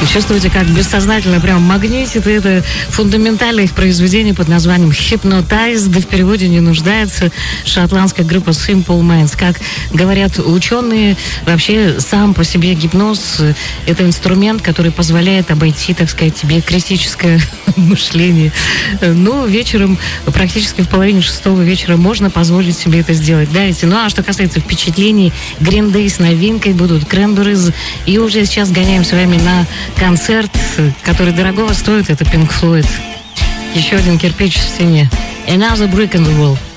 Чувствуете, как бессознательно прям магнитит. Это фундаментальное их произведение под названием Hypnotized, да в переводе не нуждается. Шотландская группа Simple Minds. Как говорят ученые, вообще сам по себе гипноз — это инструмент, который позволяет обойти, так сказать, тебе критическое мышление. Ну, вечером, практически в половине шестого вечера можно позволить себе это сделать. Да, ведь? Ну, а что касается впечатлений, Green Day с новинкой будут Cranberries. И уже сейчас гоняем с вами на концерт, который дорогого стоит, это Pink Floyd. Еще один кирпич в стене. Another brick in the wall.